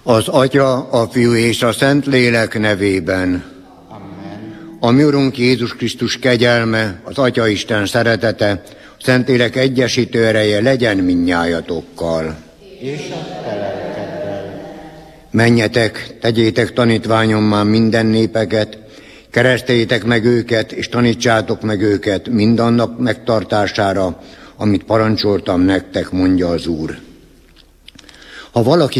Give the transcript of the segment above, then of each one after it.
Az Atya, a Fiú és a Szentlélek nevében. Amen. A mi Urunk Jézus Krisztus kegyelme, az Atya Isten szeretete, a Szentlélek egyesítő ereje legyen mindnyájatokkal. És a te lelkeddel. Menjetek, tegyétek tanítványommá minden népeket, kereszteljétek meg őket, és tanítsátok meg őket mindannak megtartására, amit parancsoltam nektek, mondja az Úr. Ha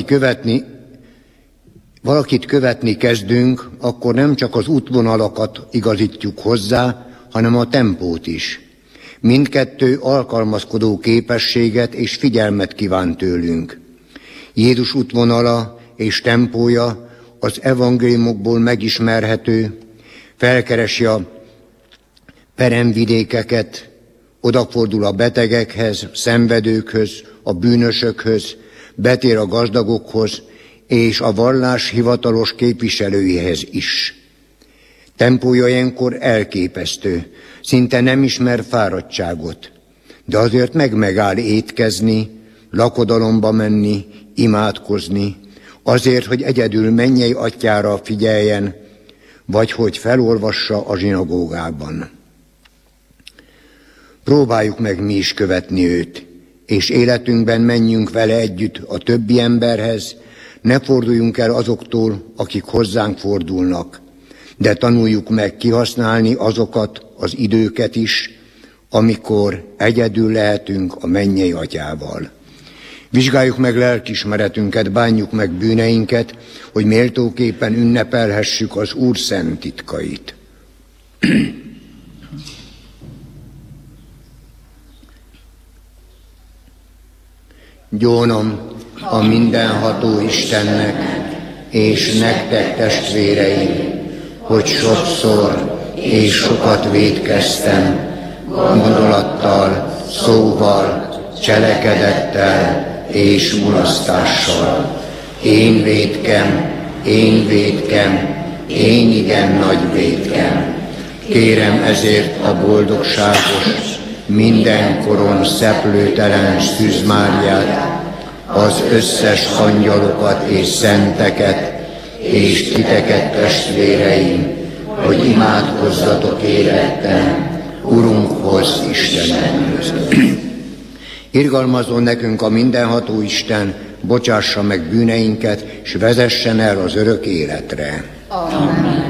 valakit követni kezdünk, akkor nem csak az útvonalakat igazítjuk hozzá, hanem a tempót is. Mindkettő alkalmazkodó képességet és figyelmet kíván tőlünk. Jézus útvonala és tempója az evangéliumokból megismerhető, felkeresi a peremvidékeket, odafordul a betegekhez, szenvedőkhöz, a bűnösökhöz, betér a gazdagokhoz, és a vallás hivatalos képviselőihez is. Tempója ilyenkor elképesztő, szinte nem ismer fáradtságot, de azért megáll étkezni, lakodalomba menni, imádkozni, azért, hogy egyedül mennyei atyára figyeljen, vagy hogy felolvassa a zsinagógában. Próbáljuk meg mi is követni őt, és életünkben menjünk vele együtt a többi emberhez, ne forduljunk el azoktól, akik hozzánk fordulnak, de tanuljuk meg kihasználni azokat az időket is, amikor egyedül lehetünk a mennyei atyával. Vizsgáljuk meg lelkiismeretünket, bánjuk meg bűneinket, hogy méltóképpen ünnepelhessük az Úr szent titkait. Gyónom a mindenható Istennek, és nektek, testvéreim, hogy sokszor és sokat vétkeztem, gondolattal, szóval, cselekedettel és mulasztással. Én vétkem, én igen nagy vétkem. Kérem ezért a boldogságos, mindenkoron szeplőtelen Szűz Máriát, az összes angyalokat és szenteket, és titeket, testvéreim, hogy imádkozzatok érettem Urunkhoz, Istenünkhöz. Irgalmazzon nekünk a mindenható Isten, bocsássa meg bűneinket, s vezessen el az örök életre. Amen.